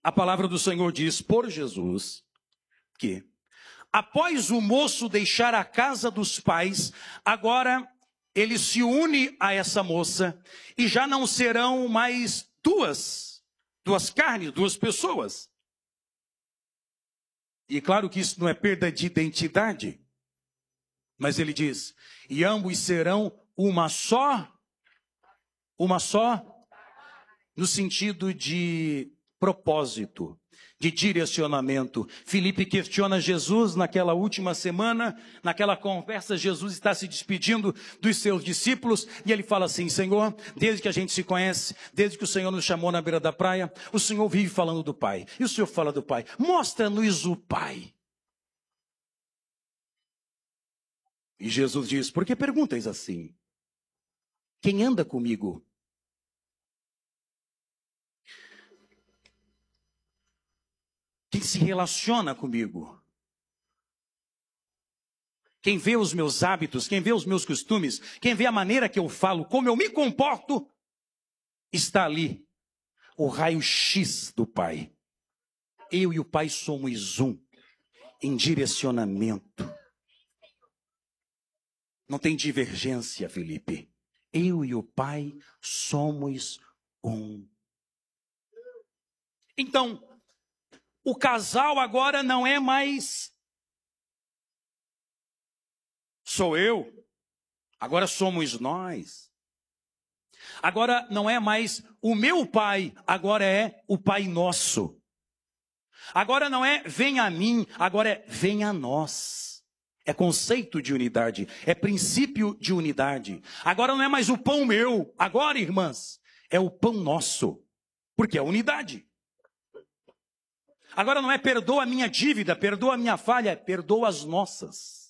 a palavra do Senhor diz por Jesus que, após o moço deixar a casa dos pais, agora ele se une a essa moça e já não serão mais duas carnes, duas pessoas. E claro que isso não é perda de identidade, mas ele diz, e ambos serão uma só, no sentido de propósito, de direcionamento. Filipe questiona Jesus naquela última semana, naquela conversa, Jesus está se despedindo dos seus discípulos, e ele fala assim, Senhor, desde que a gente se conhece, desde que o Senhor nos chamou na beira da praia, o Senhor vive falando do Pai, e o Senhor fala do Pai, mostra-nos o Pai. E Jesus diz, por que perguntas assim? Quem anda comigo? Quem se relaciona comigo? Quem vê os meus hábitos, quem vê os meus costumes, quem vê a maneira que eu falo, como eu me comporto, está ali o raio-x do Pai. Eu e o Pai somos um, em direcionamento. Não tem divergência, Felipe. Eu e o Pai somos um. Então, o casal agora não é mais sou eu, agora somos nós. Agora não é mais o meu pai, agora é o Pai nosso. Agora não é vem a mim, agora é vem a nós. É conceito de unidade, é princípio de unidade. Agora não é mais o pão meu, agora, irmãs, é o pão nosso, porque é unidade. Agora não é perdoa a minha dívida, perdoa a minha falha, perdoa as nossas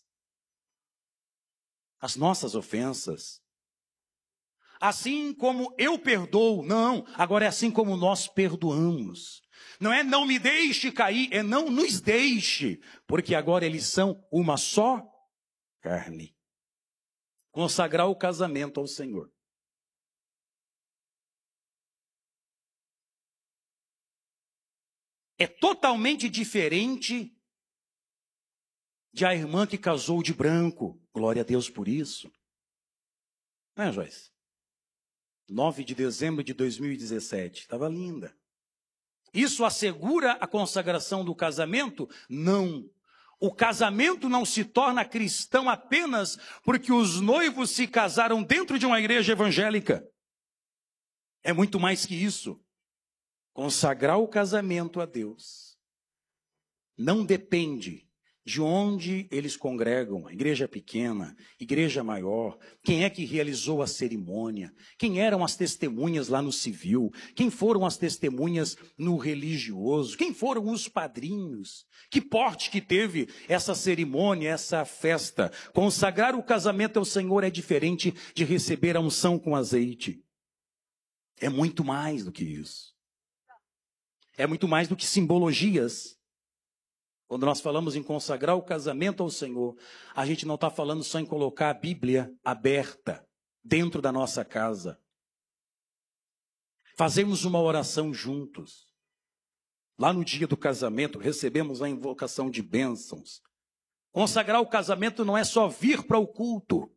ofensas. Assim como eu perdoo, não, agora é assim como nós perdoamos. Não é não me deixe cair, é não nos deixe, porque agora eles são uma só carne. Consagrar o casamento ao Senhor. É totalmente diferente de a irmã que casou de branco. Glória a Deus por isso. Não é, Joyce? 9 de dezembro de 2017. Estava linda. Isso assegura a consagração do casamento? Não. O casamento não se torna cristão apenas porque os noivos se casaram dentro de uma igreja evangélica. É muito mais que isso. Consagrar o casamento a Deus não depende de onde eles congregam, igreja pequena, igreja maior, quem é que realizou a cerimônia, quem eram as testemunhas lá no civil, quem foram as testemunhas no religioso, quem foram os padrinhos, que porte que teve essa cerimônia, essa festa. Consagrar o casamento ao Senhor é diferente de receber a unção com azeite. É muito mais do que isso. É muito mais do que simbologias. Quando nós falamos em consagrar o casamento ao Senhor, a gente não está falando só em colocar a Bíblia aberta dentro da nossa casa. Fazemos uma oração juntos. Lá no dia do casamento, recebemos a invocação de bênçãos. Consagrar o casamento não é só vir para o culto.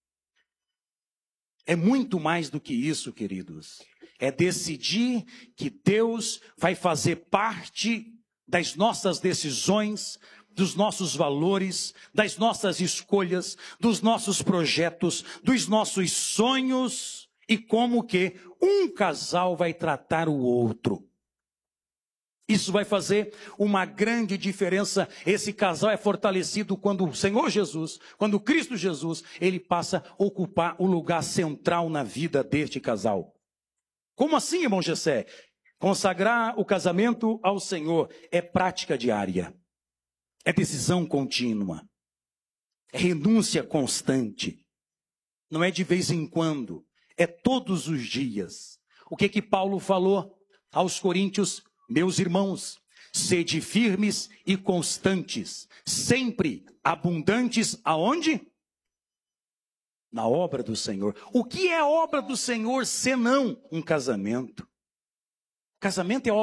É muito mais do que isso, queridos. É decidir que Deus vai fazer parte das nossas decisões, dos nossos valores, das nossas escolhas, dos nossos projetos, dos nossos sonhos e como que um casal vai tratar o outro. Isso vai fazer uma grande diferença. Esse casal é fortalecido quando o Senhor Jesus, quando Cristo Jesus, ele passa a ocupar o lugar central na vida deste casal. Como assim, irmão Gessé? Consagrar o casamento ao Senhor é prática diária, é decisão contínua, é renúncia constante, não é de vez em quando, é todos os dias. O que Paulo falou aos coríntios? Meus irmãos, sede firmes e constantes, sempre abundantes aonde? Na obra do Senhor. O que é a obra do Senhor senão um casamento? Casamento é obra